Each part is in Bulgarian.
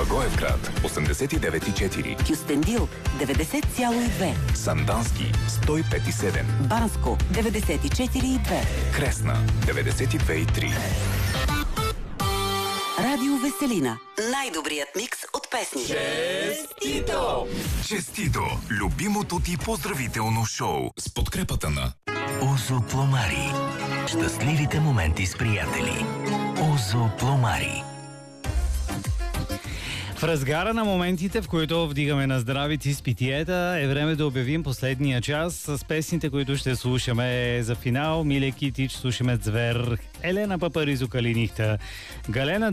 Благоевград 89,4, Кюстендил 90,2, Сандански 105,7, Банско 94,2, Кресна 92,3. Радио Веселина. Най-добрият микс от песни. Честито! Честито! Любимото ти поздравително шоу с подкрепата на Озо Пломари. Щастливите моменти с приятели. Озо Пломари. В разгара на моментите, в които вдигаме на здравите с питиета, е време да обявим последния час с песните, които ще слушаме за финал. Миле Китич, слушаме Звер, Елена Папаризо Калинихта, Галена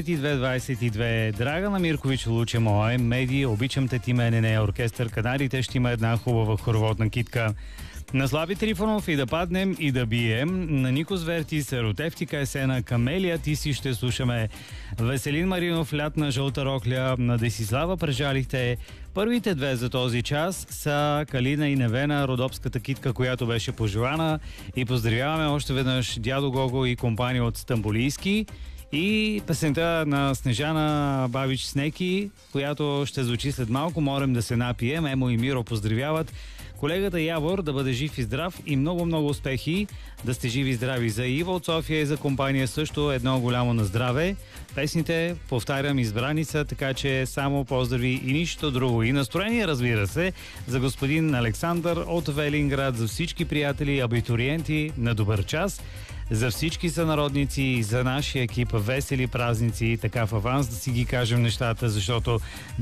2222, Драгана Миркович Луче Мое, Меди, Обичам те ти мене, не оркестър Канарите, ще има една хубава хороводна китка. На Слави Трифонов и да паднем и да бием. На Нико Звертис, Ротевтика Есена, Камелия Тиси ще слушаме. Веселин Маринов, Лятна жълта рокля. На Десислава прежалихте. Първите две за този час са Калина и Невена, родопската китка, която беше пожелана. И поздравяваме още веднъж дядо Гого и компания от Стамбулийски. И песента на Снежана Бабич Снеки, която ще звучи след малко. Морем да се напием. Емо и Миро поздравяват колегата Явор да бъде жив и здрав и много успехи. Да сте живи и здрави. За Ива от София и за компания също едно голямо на здраве. Песните, повтарям, избрани са, така че само поздрави и нищо друго. И настроение, разбира се, за господин Александър от Велинград, за всички приятели, абитуриенти на добър час. За всички сънародници и за нашия екип весели празници, така в аванс да си ги кажем нещата, защото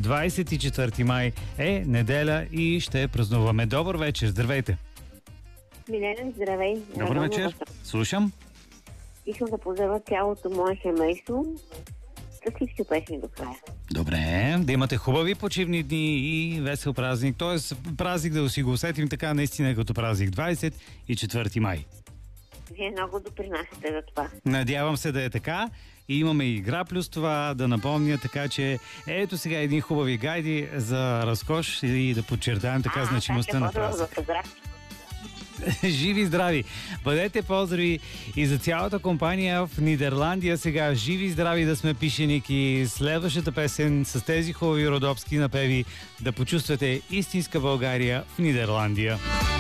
24 май е неделя и ще празнуваме. Добър вечер, здравейте! Милена, здравей! Добър вечер, слушам. Искам да поздравя цялото мое семейство с всички песни до края. Добре, да имате хубави почивни дни и весел празник, т.е. празник да си го усетим така наистина като празник 24 май. Вие много допринасяте за това. Надявам се да е така. И имаме и игра плюс това, да напомня, така че ето сега един хубави гайди за разкош и да подчертаем така значимостта на празника. Живи и здрави! Бъдете поздрави и за цялата компания в Нидерландия сега. Живи и здрави да сме пишеники. Следващата песен с тези хубави родопски напеви да почувствате истинска България в Нидерландия.